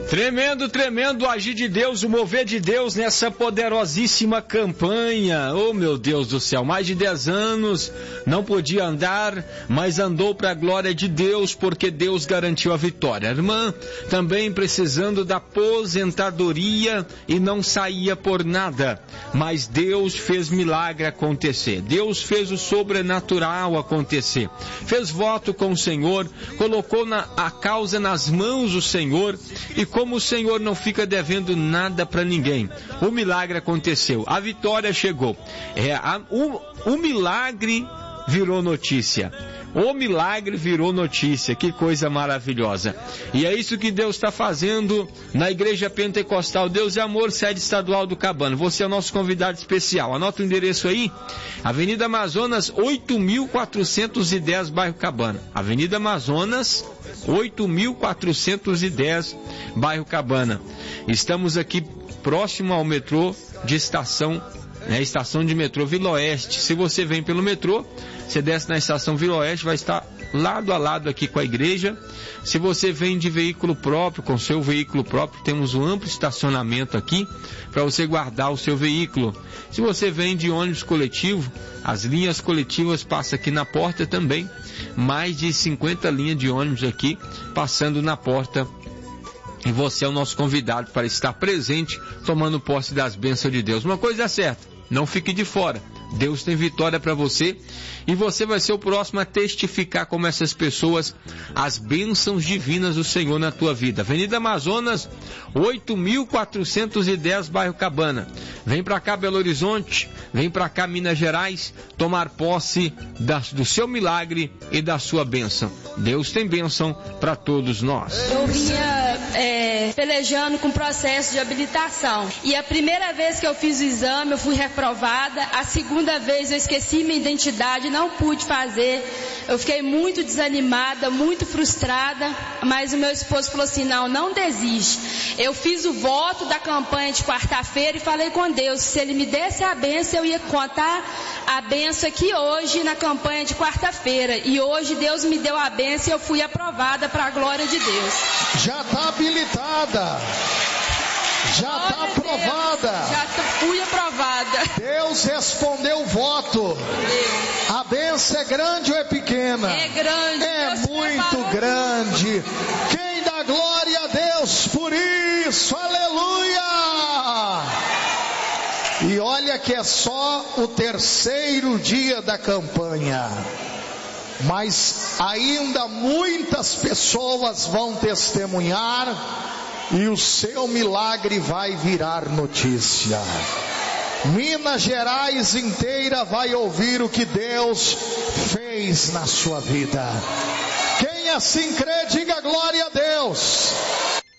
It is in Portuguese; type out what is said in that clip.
Tremendo agir de Deus, o mover de Deus nessa poderosíssima campanha. Oh, meu Deus do céu, mais de 10 anos, não podia andar, mas andou para a glória de Deus, porque Deus garantiu a vitória. A irmã também precisando da aposentadoria e não saía por nada, mas Deus fez milagre acontecer. Deus fez o sobrenatural acontecer. Fez voto com o Senhor, colocou a causa nas mãos do Senhor, e como o Senhor não fica devendo nada para ninguém, o milagre aconteceu, a vitória chegou. O milagre virou notícia. O milagre virou notícia, que coisa maravilhosa. E é isso que Deus está fazendo na Igreja Pentecostal Deus é Amor, sede estadual do Cabana. Você é o nosso convidado especial. Anota o endereço aí, Avenida Amazonas 8.410, bairro Cabana. Avenida Amazonas 8.410, bairro Cabana. Estamos aqui próximo ao metrô de estação de metrô Vila Oeste. Se você vem pelo metrô, você desce na estação Vila Oeste, vai estar lado a lado aqui com a igreja. Se você vem de veículo próprio, com seu veículo próprio, temos um amplo estacionamento aqui para você guardar o seu veículo. Se você vem de ônibus coletivo, as linhas coletivas passam aqui na porta também. Mais de 50 linhas de ônibus aqui passando na porta. E você é o nosso convidado para estar presente, tomando posse das bênçãos de Deus. Uma coisa é certa, não fique de fora. Deus tem vitória para você e você vai ser o próximo a testificar como essas pessoas, as bênçãos divinas do Senhor na tua vida. Avenida Amazonas 8.410, bairro Cabana. Vem para cá Belo Horizonte, vem para cá Minas Gerais, tomar posse do seu milagre e da sua bênção. Deus tem bênção para todos nós. Eu vinha pelejando com processo de habilitação e a primeira vez que eu fiz o exame eu fui reprovada, a segunda vez eu esqueci minha identidade, não pude fazer, eu fiquei muito desanimada, muito frustrada, mas o meu esposo falou assim, não desiste. Eu fiz o voto da campanha de quarta-feira e falei com Deus, se Ele me desse a bênção, eu ia contar a bênção aqui hoje na campanha de quarta-feira, e hoje Deus me deu a bênção e eu fui aprovada para a glória de Deus. Já está habilitada. Já está aprovada. Já fui aprovada. Deus respondeu o voto. Deus. A bênção é grande ou é pequena? É grande. É Deus muito grande. Quem dá glória a Deus por isso? Aleluia! E olha que é só o terceiro dia da campanha. Mas ainda muitas pessoas vão testemunhar e o seu milagre vai virar notícia. Minas Gerais inteira vai ouvir o que Deus fez na sua vida. Quem assim crê, diga glória a Deus.